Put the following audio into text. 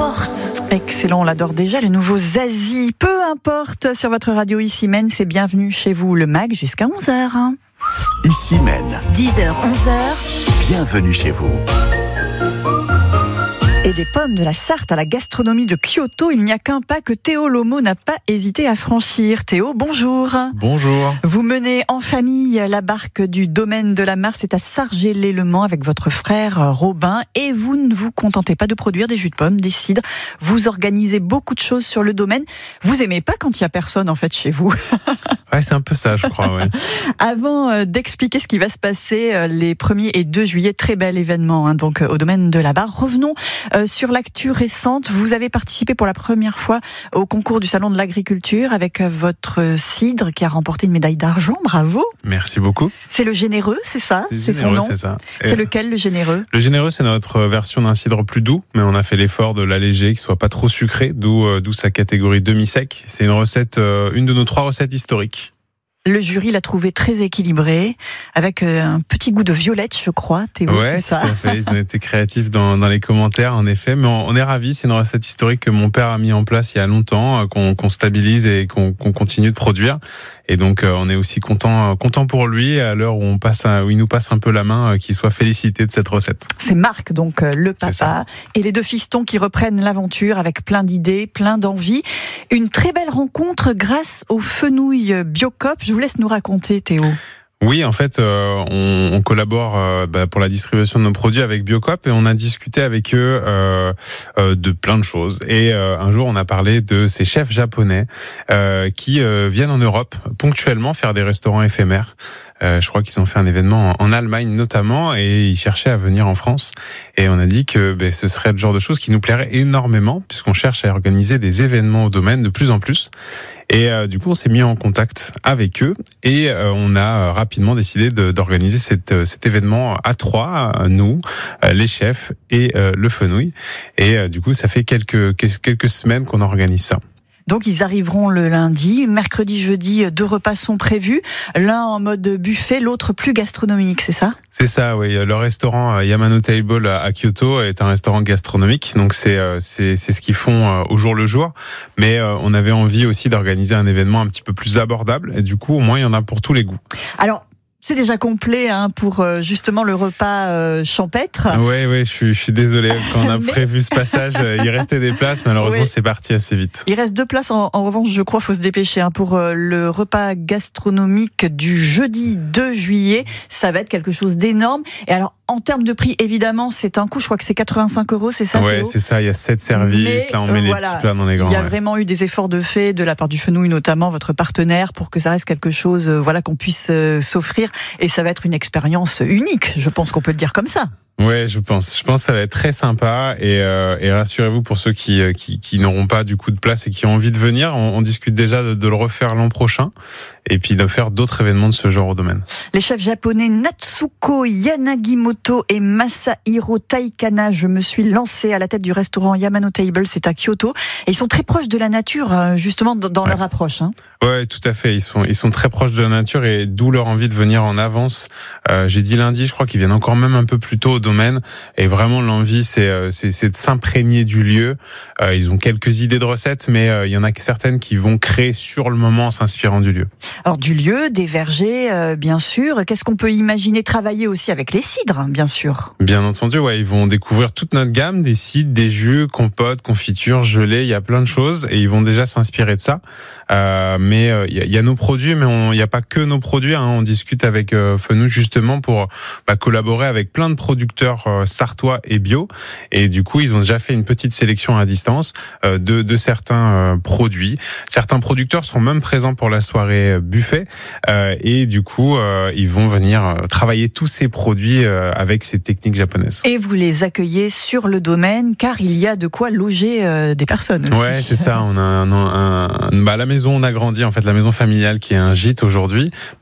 importe. Excellent, on l'adore déjà, le nouveau Zazie. Peu importe, sur votre radio Ici Mène, c'est bienvenue chez vous, le MAG jusqu'à 11h. Ici Mène, 10h, 11h. bienvenue chez vous. Et des pommes de la Sarthe à la gastronomie de Kyoto, il n'y a qu'un pas que Théo Lomo n'a pas hésité à franchir. Théo, bonjour. Bonjour. Vous menez en famille la barque du domaine de la Mare, c'est à Sargelé-le-Mans avec votre frère Robin. Et vous ne vous contentez pas de produire des jus de pommes, des cidres. Vous organisez beaucoup de choses sur le domaine. Vous aimez pas quand il y a personne en fait chez vous. Ouais, c'est un peu ça, je crois. Ouais. Avant d'expliquer ce qui va se passer les 1er et 2 juillet, très bel événement donc au domaine de la Barre. Revenons sur l'actu récente. Vous avez participé pour la première fois au concours du Salon de l'Agriculture avec votre cidre qui a remporté une médaille d'argent. Bravo. Merci beaucoup. C'est le Généreux, c'est ça? C'est son nom? C'est ça. C'est lequel, le Généreux? Le Généreux, c'est notre version d'un cidre plus doux, mais on a fait l'effort de l'alléger, qu'il soit pas trop sucré, d'où sa catégorie demi-sec. C'est une recette, une de nos 3 recettes historiques. Le jury l'a trouvé très équilibré, avec un petit goût de violette, je crois, Théo, Ouais, c'est ça? tout à fait. Ils ont été créatifs dans les commentaires, en effet. Mais on est ravis. C'est une recette historique que mon père a mis en place il y a longtemps, qu'on stabilise et qu'on continue de produire. Et donc, on est aussi content pour lui, à l'heure où il nous passe un peu la main, qu'il soit félicité de cette recette. C'est Marc, donc le papa, et les 2 fistons qui reprennent l'aventure avec plein d'idées, plein d'envie. Une très belle rencontre grâce aux fenouilles Biocop. Je vous laisse nous raconter, Théo. Oui, en fait, on collabore pour la distribution de nos produits avec Biocop et on a discuté avec eux de plein de choses. Et un jour, on a parlé de ces chefs japonais qui viennent en Europe ponctuellement faire des restaurants éphémères. Je crois qu'ils ont fait un événement en Allemagne notamment et ils cherchaient à venir en France. Et on a dit que ce serait le genre de choses qui nous plairait énormément puisqu'on cherche à organiser des événements au domaine de plus en plus. Et du coup, on s'est mis en contact avec eux et on a rapidement décidé d'organiser cet événement à 3, nous, les chefs et le fenouil. Et du coup, ça fait quelques semaines qu'on organise ça. Donc ils arriveront le lundi, mercredi, jeudi, 2 repas sont prévus, l'un en mode buffet, l'autre plus gastronomique, c'est ça? C'est ça, oui. Le restaurant Yamano Table à Kyoto est un restaurant gastronomique, donc c'est ce qu'ils font au jour le jour. Mais on avait envie aussi d'organiser un événement un petit peu plus abordable, et du coup, au moins, il y en a pour tous les goûts. Alors, c'est déjà complet pour justement le repas champêtre. Oui, je suis désolé. Quand on a prévu ce passage, il restait des places. Malheureusement, c'est parti assez vite. Il reste 2 places. En revanche, je crois, faut se dépêcher pour le repas gastronomique du jeudi 2 juillet. Ça va être quelque chose d'énorme. Et alors, en termes de prix, évidemment, c'est un coût. Je crois que c'est 85 €, c'est ça, Théo? Ouais, c'est ça. Il y a 7 services. Là, on met les petits plats dans les grands. Il y a vraiment eu des efforts de fait de la part du Fenouil, notamment votre partenaire, pour que ça reste quelque chose, qu'on puisse s'offrir. Et ça va être une expérience unique. Je pense qu'on peut le dire comme ça. Ouais, je pense que ça va être très sympa et rassurez-vous pour ceux qui n'auront pas du coup de place et qui ont envie de venir, on discute déjà de le refaire l'an prochain et puis de faire d'autres événements de ce genre au domaine. Les chefs japonais Natsuko Yanagimoto et Masahiro Taikana, je me suis lancée à la tête du restaurant Yamano Table, c'est à Kyoto, et ils sont très proches de la nature justement dans leur approche. Ouais, tout à fait, ils sont très proches de la nature et d'où leur envie de venir en avance. J'ai dit lundi, je crois qu'ils viennent encore même un peu plus tôt au domaine et vraiment l'envie c'est de s'imprégner du lieu. Ils ont quelques idées de recettes mais il y en a certaines qui vont créer sur le moment en s'inspirant du lieu. Alors du lieu, des vergers bien sûr, qu'est-ce qu'on peut imaginer? Travailler aussi avec les cidres bien sûr. Bien entendu, ouais, ils vont découvrir toute notre gamme, des cidres, des jus, compotes, confitures, gelées, il y a plein de choses et ils vont déjà s'inspirer de ça. Mais il y a nos produits, mais il n'y a pas que nos produits. On discute avec Fenouil justement pour collaborer avec plein de producteurs sartois et bio. Et du coup, ils ont déjà fait une petite sélection à distance de certains produits. Certains producteurs seront même présents pour la soirée buffet. Et du coup, ils vont venir travailler tous ces produits avec ces techniques japonaises. Et vous les accueillez sur le domaine, car il y a de quoi loger des personnes aussi. Ouais, c'est ça. On a la maison, on a grandi en fait, la maison familiale qui est un gîte aujourd'hui.